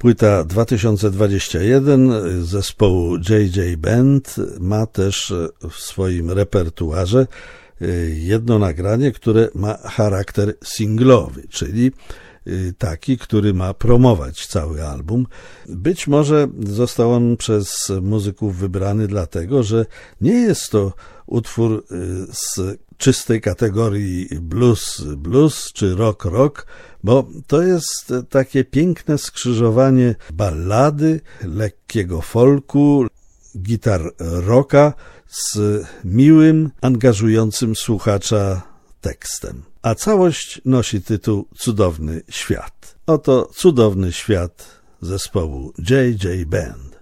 Płyta 2021 zespołu JJ Band ma też w swoim repertuarze jedno nagranie, które ma charakter singlowy, czyli taki, który ma promować cały album. Być może został on przez muzyków wybrany dlatego, że nie jest to utwór z czystej kategorii blues czy rock, bo to jest takie piękne skrzyżowanie ballady, lekkiego folku, gitar rocka z miłym, angażującym słuchacza tekstem. A całość nosi tytuł Cudowny Świat. Oto cudowny świat zespołu JJ Band.